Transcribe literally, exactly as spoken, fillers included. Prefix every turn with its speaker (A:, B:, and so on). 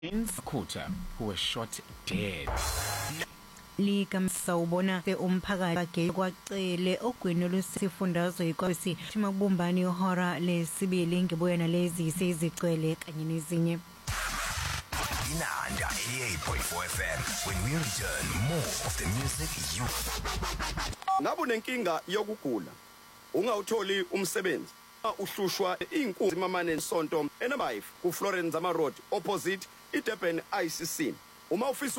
A: in Skuta, who was shot dead.
B: Lika sawubona se umphakathi kwacele ogwini lusifundazwe kwesi thimakubumbani ihora lesibili ngibuya nalezi sezicwele kanye nezinye.
C: Inanda eighty-eight point four F M. When we return, more of the music you.
D: Ngabe unenkinga yokugula ungawutholi umsebenzi uhlushwa inkunzi mamane nsonto enabayifu ku Florence Zama Road opposite iDurban I C C uma ufisa